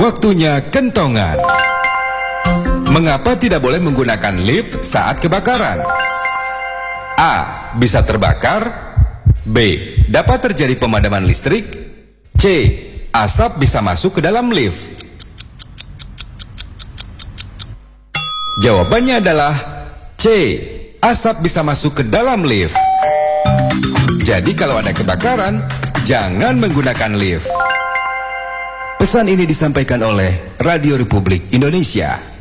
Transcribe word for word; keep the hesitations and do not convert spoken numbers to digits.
Waktunya kentongan. Mengapa tidak boleh menggunakan lift saat kebakaran? A. Bisa terbakar. B. Dapat terjadi pemadaman listrik. C. Asap bisa masuk ke dalam lift. Jawabannya adalah C. Asap bisa masuk ke dalam lift. Jadi kalau ada kebakaran, jangan menggunakan lift. Pesan ini disampaikan oleh Radio Republik Indonesia.